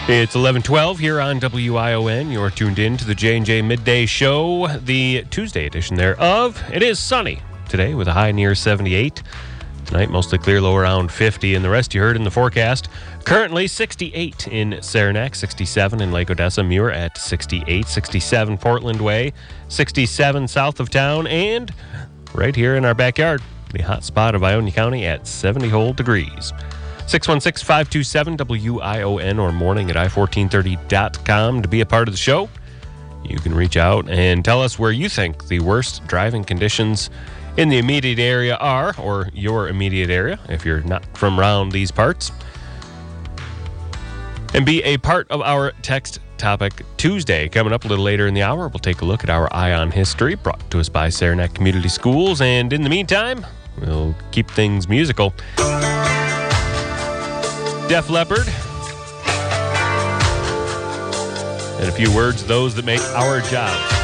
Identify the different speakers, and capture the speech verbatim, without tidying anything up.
Speaker 1: It's eleven twelve here on W I O N. You're tuned in to the J and J Midday Show, the Tuesday edition thereof. It is sunny today with a high near seventy-eight. Tonight, mostly clear, low around fifty. And the rest you heard in the forecast. Currently sixty-eight in Saranac, sixty-seven in Lake Odessa. Muir at sixty-eight, sixty-seven Portland Way, sixty-seven south of town, and right here in our backyard, the hot spot of Ionia County at seventy whole degrees. six one six, five two seven, W I O N or morning at i fourteen thirty dot com to be a part of the show. You can reach out and tell us where you think the worst driving conditions in the immediate area are, or your immediate area if you're not from around these parts. And be a part of our Text Topic Tuesday. Coming up a little later in the hour, we'll take a look at our Eye on History brought to us by Saranac Community Schools. And in the meantime, we'll keep things musical. Def Leppard, and a few words, those that make our job.